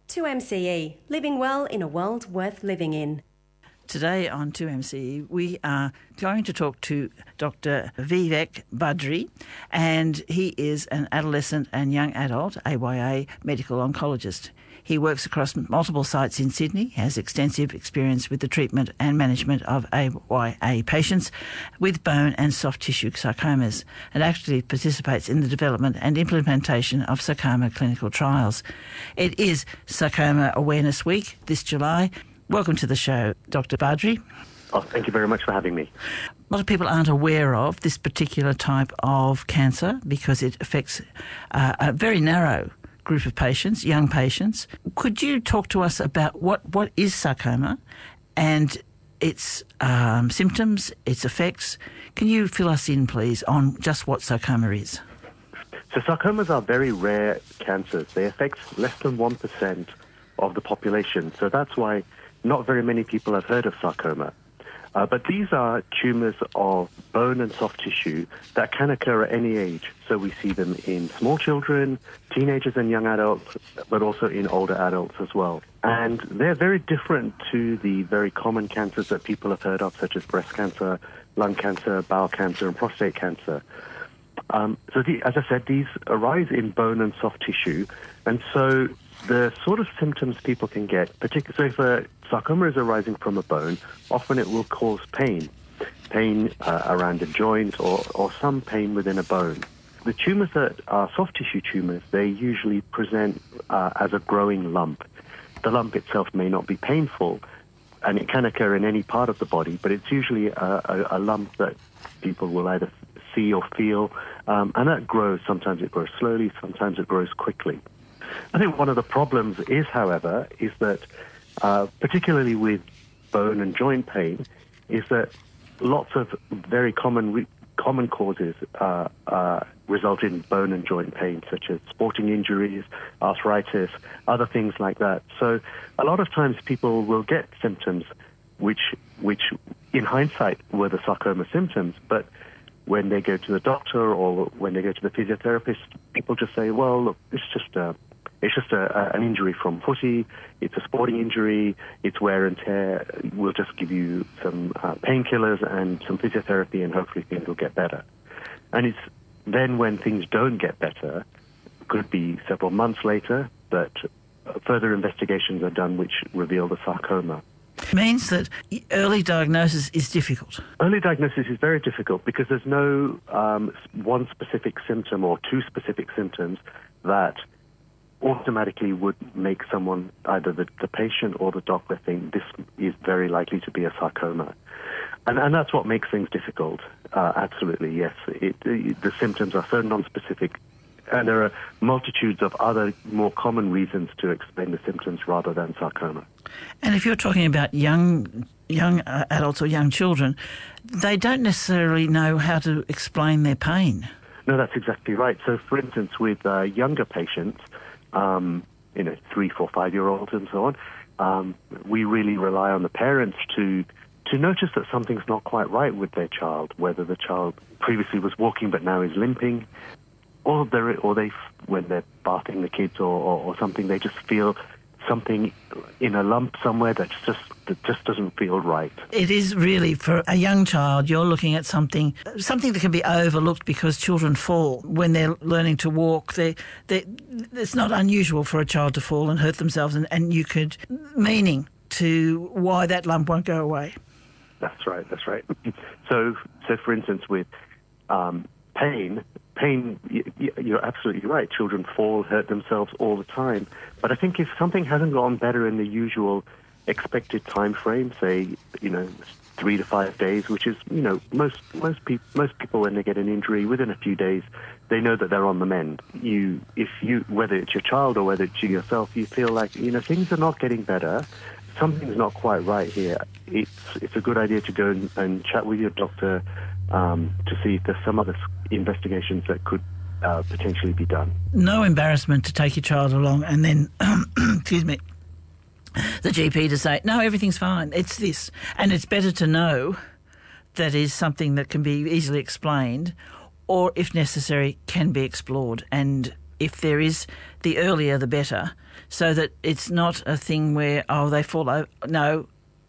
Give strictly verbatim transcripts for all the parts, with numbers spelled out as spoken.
two M C E, living well in a world worth living in. Today on two M C E, we are going to talk to Doctor Vivek Badri, and he is an adolescent and young adult A Y A medical oncologist. He works across multiple sites in Sydney, has extensive experience with the treatment and management of A Y A patients with bone and soft tissue sarcomas, and actually participates in the development and implementation of sarcoma clinical trials. It is Sarcoma Awareness Week this July. Welcome to the show, Doctor Badri. Oh, thank you very much for having me. A lot of people aren't aware of this particular type of cancer because it affects uh, a very narrow group of patients, young patients. Could you talk to us about what, what is sarcoma and its um, symptoms, its effects? Can you fill us in, please, on just what sarcoma is? So sarcomas are very rare cancers. They affect less than one percent of the population. So that's why not very many people have heard of sarcoma. Uh, but these are tumours of bone and soft tissue that can occur at any age. So we see them in small children, teenagers and young adults, but also in older adults as well. And they're very different to the very common cancers that people have heard of, such as breast cancer, lung cancer, bowel cancer, and prostate cancer. Um, so the, as I said, these arise in bone and soft tissue. And so the sort of symptoms people can get, particularly so if a sarcoma is arising from a bone, often it will cause pain, pain uh, around a joint or, or some pain within a bone. The tumours that are soft tissue tumours, they usually present uh, as a growing lump. The lump itself may not be painful, and it can occur in any part of the body, but it's usually a, a, a lump that people will either see or feel, um, and that grows. Sometimes it grows slowly, sometimes it grows quickly. I think one of the problems is, however, is that uh, particularly with bone and joint pain, is that lots of very common re- common causes uh, uh, result in bone and joint pain, such as sporting injuries, arthritis, other things like that. So a lot of times people will get symptoms which, which in hindsight were the sarcoma symptoms, but when they go to the doctor or when they go to the physiotherapist, people just say, well, look, it's just a It's just a, a, an injury from footy, it's a sporting injury, it's wear and tear. We'll just give you some uh, painkillers and some physiotherapy and hopefully things will get better. And it's then when things don't get better, could be several months later, that further investigations are done which reveal the sarcoma. It means that early diagnosis is difficult. Early diagnosis is very difficult because there's no um, one specific symptom or two specific symptoms that automatically would make someone, either the, the patient or the doctor, think this is very likely to be a sarcoma. And, and that's what makes things difficult. Uh, absolutely, yes. It, it, the symptoms are so non-specific, and there are multitudes of other more common reasons to explain the symptoms rather than sarcoma. And if you're talking about young young uh, adults or young children, they don't necessarily know how to explain their pain. No, that's exactly right. So, for instance, with uh, younger patients, Um, you know, three, four, five-year-olds and so on, um, we really rely on the parents to to notice that something's not quite right with their child, whether the child previously was walking but now is limping, or they or they when they're bathing the kids or, or, or something, they just feel something in a lump somewhere that just that just doesn't feel right. It is really, for a young child, you're looking at something something that can be overlooked because children fall when they're learning to walk. They, they, it's not unusual for a child to fall and hurt themselves, and, and you could meaning to why that lump won't go away. That's right. That's right. So, so for instance, with um, pain. Pain, you're absolutely right. Children fall, hurt themselves all the time. But I think if something hasn't gone better in the usual expected time frame, say, you know, three to five days, which is, you know, most most people most people when they get an injury within a few days, they know that they're on the mend. You, if you, whether it's your child or whether it's you yourself, you feel like, you know, things are not getting better. Something's not quite right here. It's it's a good idea to go and, and chat with your doctor um, to see if there's some other investigations that could uh, potentially be done. No embarrassment to take your child along and then, excuse me, the G P to say, no, everything's fine, it's this. And it's better to know that is something that can be easily explained or, if necessary, can be explored and if there is, the earlier the better, so that it's not a thing where, oh, they fall over. No,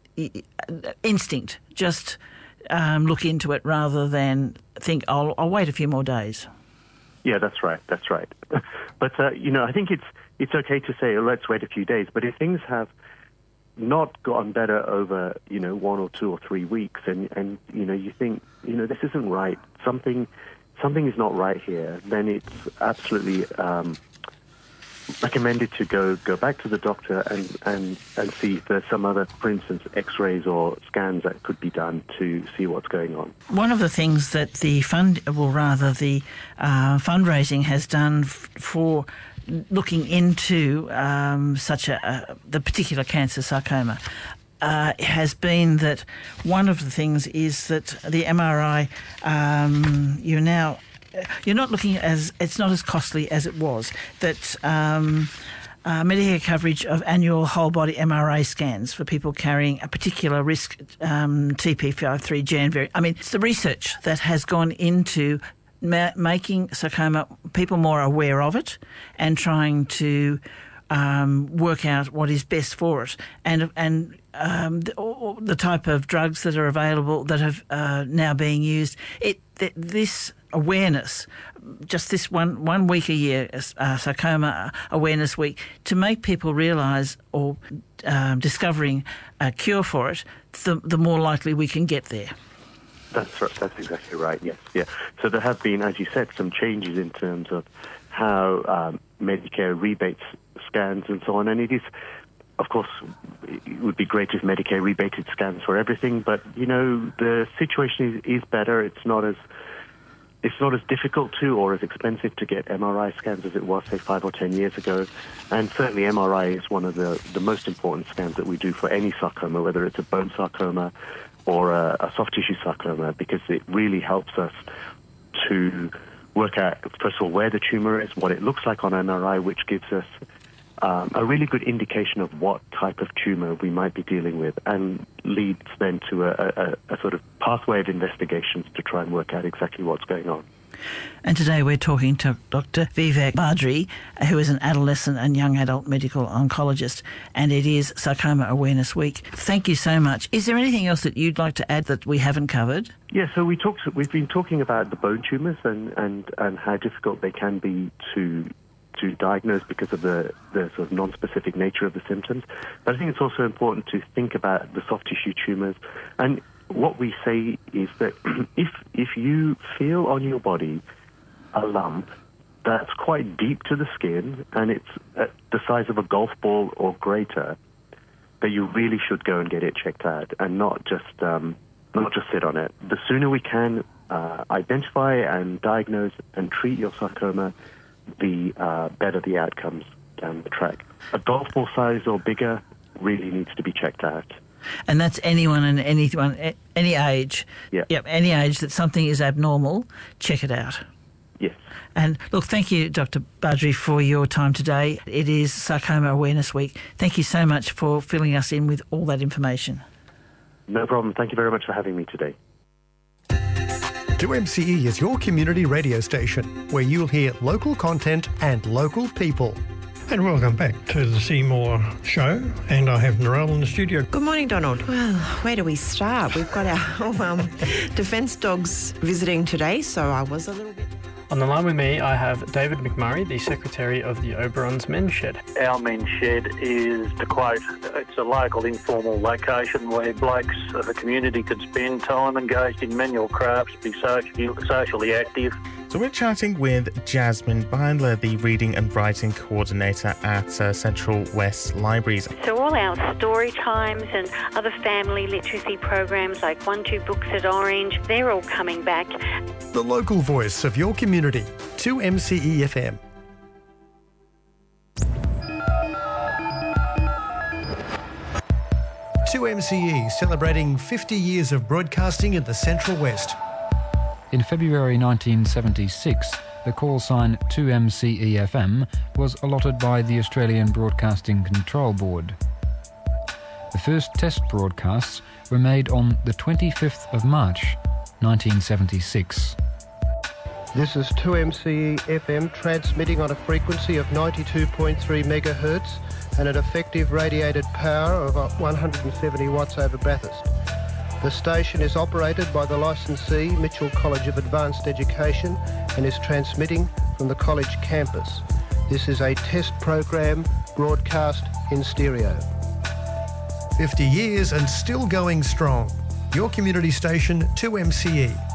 instinct. Just um, look into it rather than think, oh, I'll wait a few more days. Yeah, that's right. That's right. But, uh, you know, I think it's it's okay to say, oh, let's wait a few days. But if things have not gotten better over, you know, one or two or three weeks, and, and you know, you think, you know, this isn't right, something something is not right here, then it's absolutely um, recommended to go go back to the doctor and, and, and see if there's some other, for instance, x-rays or scans that could be done to see what's going on. One of the things that the fund, well, rather the uh, fundraising has done f- for looking into um, such a, a the particular cancer, sarcoma, uh, has been that one of the things is that the M R I, um, you're now you're not looking as it's not as costly as it was. That um, uh, Medicare coverage of annual whole body M R I scans for people carrying a particular risk um, T P fifty-three gene variant. I mean, it's the research that has gone into Ma- making sarcoma, people more aware of it and trying to um, work out what is best for it, and and um, the, or the type of drugs that are available that have uh, now being used. It th- this awareness, just this one one week a year, uh, sarcoma awareness week, to make people realise or um, discovering a cure for it, the, the more likely we can get there. That's right. That's exactly right. Yes, yeah. So there have been, as you said, some changes in terms of how um, Medicare rebates scans and so on. And it is, of course, it would be great if Medicare rebated scans for everything. But you know, the situation is, is better. It's not as it's not as difficult to or as expensive to get M R I scans as it was, say, five or ten years ago. And certainly, M R I is one of the the most important scans that we do for any sarcoma, whether it's a bone sarcoma or a, a soft tissue sarcoma, because it really helps us to work out, first of all, where the tumour is, what it looks like on M R I, which gives us um, a really good indication of what type of tumour we might be dealing with, and leads then to a, a, a sort of pathway of investigations to try and work out exactly what's going on. And today we're talking to Doctor Vivek Badri, who is an adolescent and young adult medical oncologist, and it is Sarcoma Awareness Week. Thank you so much. Is there anything else that you'd like to add that we haven't covered? Yeah, so we talked. We've been talking about the bone tumours and, and, and how difficult they can be to to diagnose because of the, the sort of non-specific nature of the symptoms. But I think it's also important to think about the soft tissue tumours. And what we say is that if if you feel on your body a lump that's quite deep to the skin and it's at the size of a golf ball or greater, that you really should go and get it checked out and not just um, not just sit on it. The sooner we can uh, identify and diagnose and treat your sarcoma, the uh, better the outcomes down the track. A golf ball size or bigger really needs to be checked out. And that's anyone and anyone, any age. Yeah. Yep, any age that something is abnormal, check it out. Yes. And look, thank you, Doctor Badri, for your time today. It is Sarcoma Awareness Week. Thank you so much for filling us in with all that information. No problem. Thank you very much for having me today. two M C E is your community radio station where you'll hear local content and local people. And welcome back to the Seymour Show, and I have Narelle in the studio. Good morning, Donald. Well, where do we start? We've got our um, defence dogs visiting today, so I was a little bit... On the line with me, I have David McMurray, the Secretary of the Oberon's Men's Shed. Our men's shed is, to quote, it's a local informal location where blokes of the community could spend time engaged in manual crafts, be socially, socially active. So we're chatting with Jasmine Bindler, the Reading and Writing Coordinator at uh, Central West Libraries. So all our story times and other family literacy programs like One Two Books at Orange, they're all coming back. The local voice of your community, two M C E F M. two M C E celebrating fifty years of broadcasting in the Central West. In February nineteen seventy-six, the call sign two M C E F M was allotted by the Australian Broadcasting Control Board. The first test broadcasts were made on the twenty-fifth of March, nineteen seventy-six. This is two M C E F M transmitting on a frequency of ninety-two point three megahertz and an effective radiated power of one hundred seventy watts over Bathurst. The station is operated by the licensee Mitchell College of Advanced Education and is transmitting from the college campus. This is a test program broadcast in stereo. fifty years and still going strong. Your community station two M C E.